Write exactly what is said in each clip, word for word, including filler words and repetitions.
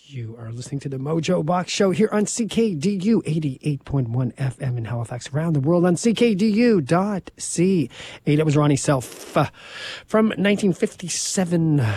You are listening to the Mojo Box Show here on C K D U eighty-eight point one F M in Halifax, around the world on C K D U dot C A. That was Ronnie Self uh, from nineteen fifty-seven, uh,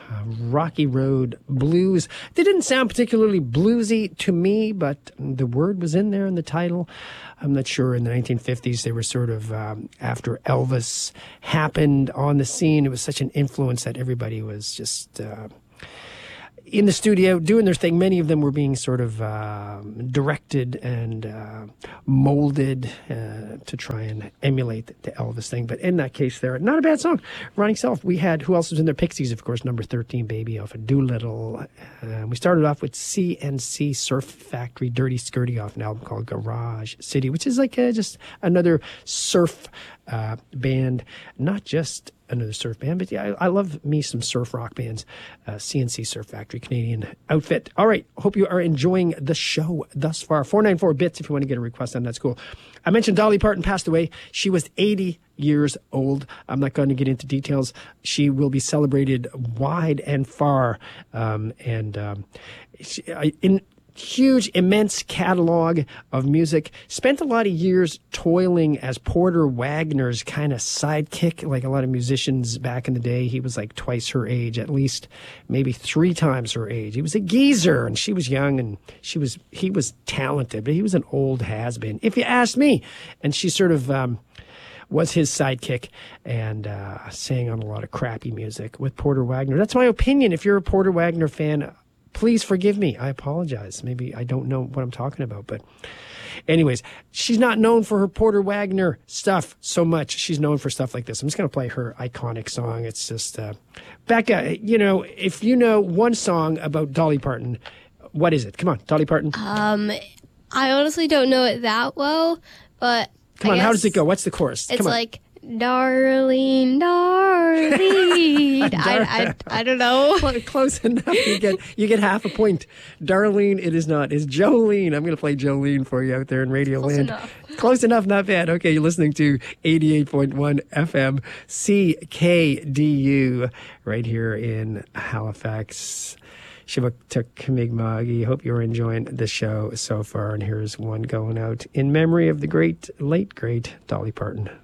Rocky Road Blues. They didn't sound particularly bluesy to me, but the word was in there in the title. I'm not sure. In the nineteen fifties, they were sort of, um, after Elvis happened on the scene, it was such an influence that everybody was just... Uh, in the studio doing their thing. Many of them were being sort of uh, directed and uh, molded uh, to try and emulate the Elvis thing. But in that case there, not a bad song. Ronnie Self. We had, who else was in there? Pixies, of course, number thirteen, Baby, off of Doolittle. Uh, we started off with C N C Surf Factory, Dirty Skirty, off an album called Garage City, which is like uh, just another surf uh, band, not just another surf band, but yeah, I, I love me some surf rock bands. uh, C N C Surf Factory, Canadian outfit. All right, hope you are enjoying the show thus far. four ninety-four bits if you want to get a request on that. Cool. I mentioned Dolly Parton passed away. She was eighty years old. I'm not going to get into details. She will be celebrated wide and far, um, and um, she, in huge, immense catalog of music. Spent a lot of years toiling as Porter Wagner's kind of sidekick, like a lot of musicians back in the day. He was like twice her age, at least maybe three times her age. He was a geezer, and she was young, and she was he was talented, but he was an old has-been, if you ask me. And she sort of um, was his sidekick and uh, sang on a lot of crappy music with Porter Wagner. That's my opinion. If you're a Porter Wagner fan, please forgive me. I apologize. Maybe I don't know what I'm talking about. But anyways, she's not known for her Porter Wagner stuff so much. She's known for stuff like this. I'm just going to play her iconic song. It's just, uh, Becca, you know, if you know one song about Dolly Parton, what is it? Come on, Dolly Parton. Um, I honestly don't know it that well, but Come I on, guess how does it go? What's the chorus? It's Come on. like, Darlene, Darlene. I, I, I don't know. Close enough. You get you get half a point. Darlene, it is not. It's Jolene. I'm going to play Jolene for you out there in Radio Close Land. enough. Close enough, not bad. Okay, you're listening to eighty-eight point one F M C K D U right here in Halifax. Shivuk Mi'kmaq. Hope you're enjoying the show so far. And here's one going out in memory of the great, late, great Dolly Parton.